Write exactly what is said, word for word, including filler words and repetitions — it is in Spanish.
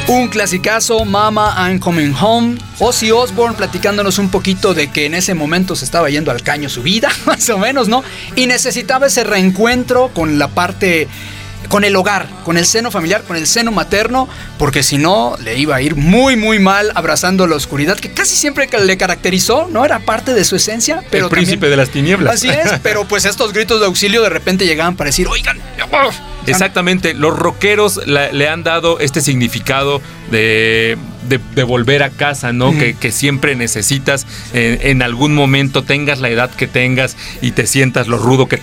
Un clasicazo, Mama, I'm Coming Home. Ozzy Osbourne platicándonos un poquito de que en ese momento se estaba yendo al caño su vida, más o menos, ¿no? Y necesitaba ese reencuentro con la parte, con el hogar, con el seno familiar, con el seno materno, porque si no, le iba a ir muy, muy mal abrazando la oscuridad, que casi siempre le caracterizó, ¿no? Era parte de su esencia. Pero el príncipe también, de las tinieblas. Así es, pero pues estos gritos de auxilio de repente llegaban para decir, oigan, exactamente, los rockeros la, le han dado este significado de, de, de volver a casa, ¿no? Mm. Que, que siempre necesitas, eh, en algún momento tengas la edad que tengas y te sientas lo rudo que